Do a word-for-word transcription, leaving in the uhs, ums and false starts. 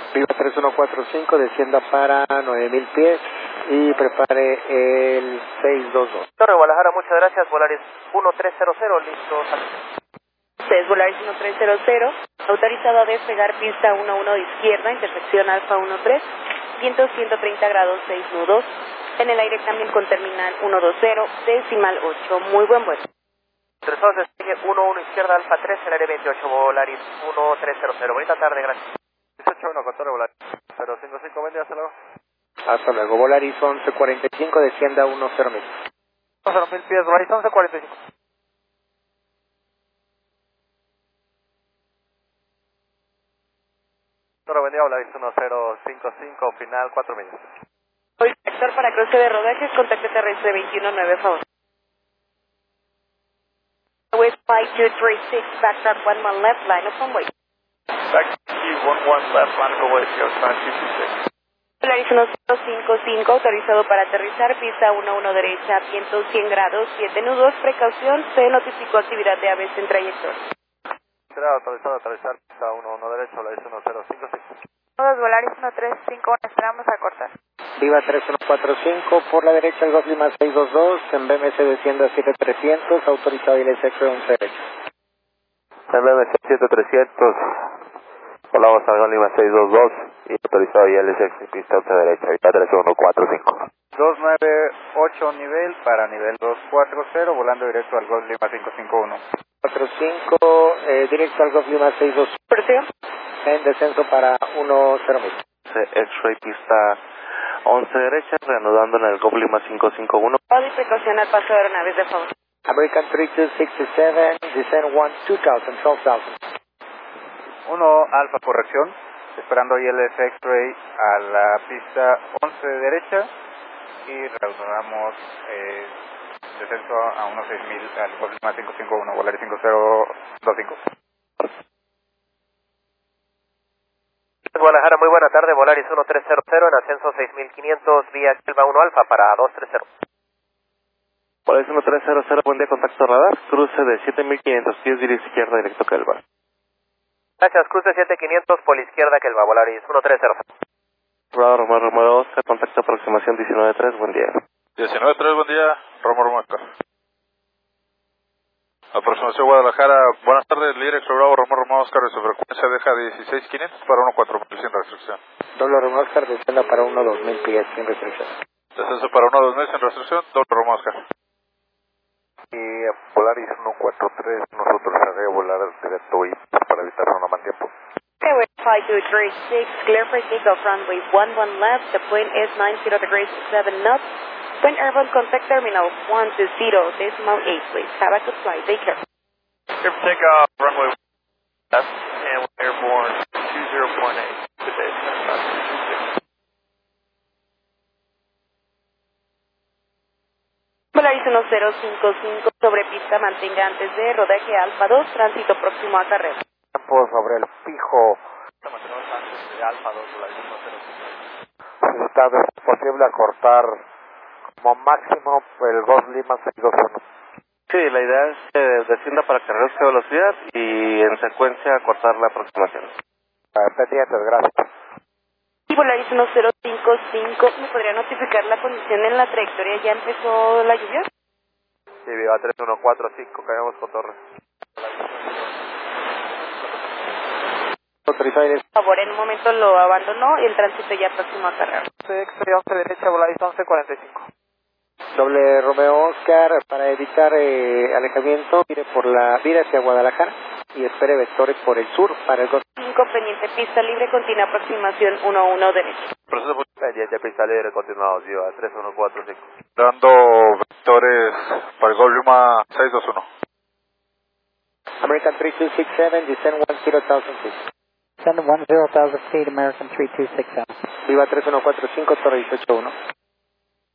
Viva tres uno cuatro cinco, descienda para nueve mil pies y prepare el seis dos dos. Torre Guadalajara, muchas gracias. Volaris uno tres cero cero, listo. Es Volaris uno tres cero cero, autorizado a despegar pista uno uno de izquierda, intersección Alfa uno tres, viento ciento treinta grados seis nudos, en el aire también con terminal ciento veinte, decimal ocho, muy buen vuelo. Interesados despegue uno uno izquierda, Alfa tres, el aire veintiocho, Volaris uno tres cero cero. Bonita tarde, gracias. dieciocho uno con Torre Volaris cero cinco cinco, buen día, hasta luego. Hasta luego. Volaris once cuarenta y cinco, descienda uno cero mil. cero mil pies, Volaris once cuarenta y cinco. Torre, buen día, Volaris uno cero cinco cinco, final cuatro millas. Hoy, sector para cruce de rodajes, contacto terrestre veintiuno nueve, favor. West five two three six, backtrack one one left, line of runway. Back one one left, line of runway, five two two six. Volaris uno cero cinco cinco, autorizado para aterrizar, pista uno uno derecha, viento cien grados, siete nudos, precaución, se notificó actividad de aves en trayectoria. Será autorizado a aterrizar, pista uno uno derecha, Volaris uno cero cinco cinco. Todos Volaris uno tres cinco, esperamos a cortar. Viva tres uno cuatro cinco, por la derecha el Golf Lima seis dos dos, en B M C desciende a siete trescientos, autorizado I L S X-Ray once derecha. En B M C siete trescientos, volamos al Golf Lima seis dos dos y autorizado I L S X, pista once derecha, Viva tres uno cuatro cinco. dos nueve ocho nivel para nivel dos cuatro cero, volando directo al Golf Lima cinco cinco uno. cuatro cinco, eh, directo al Golf Lima seis dos dos. Presión. En descenso para uno cero mil. X-Ray pista once derecha, reanudando en el Golf Lima cinco cinco uno. Audio y precaución al paso de aeronaves, de favor. American three two six seven, descend one two thousand, twelve thousand. uno Alfa corrección, esperando I L S X-Ray a la pista once derecha y reanudamos eh, descenso a unos seis mil al Golf Lima cinco cinco uno, Volaris cinco cero dos cinco. Guadalajara, muy buena tarde. Volaris uno tres cero cero, en ascenso seis mil quinientos, vía Kelva uno Alfa para dos tres cero. Volaris uno tres cero cero, buen día, contacto radar, cruce de siete mil quinientos pies, dirección izquierda, directo Kelva. Gracias, cruce siete mil quinientos por la izquierda, Kelva, Volaris uno tres cero cero. Radar Romero Romero Oscar, contacto aproximación diecinueve tres, buen día. diecinueve tres, buen día, Romero Romero Oscar. Aproximación Guadalajara, buenas tardes, líder Bravo, Romero Romero Oscar, de su frecuencia deja dieciséis mil quinientos para uno cuatro mil sin restricción. Doble Romeo Oscar, descienda para uno dos mil pies sin restricción. Descenso para uno dos mil sin restricción, doble Romero Oscar. Y Volaris uno cuatro tres, nosotros haré volar directo y para evitar una mal tiempo. Airway five two three six, clear for takeoff, runway one one left, the point is ninety degrees seven knots. When airborne, contact terminal one two zero, decimal eight, please. Have a good flight, take care. Clear for takeoff, runway left, and airborne two zero point eight, today, Volaris uno cero cinco cinco, sobre pista, mantenga antes de rodaje Alfa dos, tránsito próximo a carrera. Tiempo sobre el pijo. Mantenemos antes de Alfa dos, Volaris uno cero cinco. Si está posible acortar como máximo el Golf Lima seis dos uno. Sí, la idea es que descienda para que reduzca velocidad y en secuencia cortar la aproximación. Uh, pendientes, gracias. Y Volaris uno cero cinco cinco, ¿me podría notificar la condición en la trayectoria? ¿Ya empezó la lluvia? Sí, Viva tres uno cuatro cinco, caemos con torre. Autorizado I L S X. Por favor, en un momento lo abandonó y el tránsito ya próximo a carrera. X-Ray once derecha, Volaris once cuarenta y cinco. Doble Romeo Oscar, para evitar eh, alejamiento, mire por la vía hacia Guadalajara y espere vectores por el sur para el Golf. cinco, pendiente pista libre, continua aproximación uno uno derecho. Proceso Pendiente pista libre, continuados, Viva tres uno cuatro cinco. dando vectores para el Golf Lima seis dos uno. American three two six seven, descend one zero thousand feet. Descend one zero thousand feet, American three two six seven. Viva tres uno cuatro cinco, Torre dieciocho uno.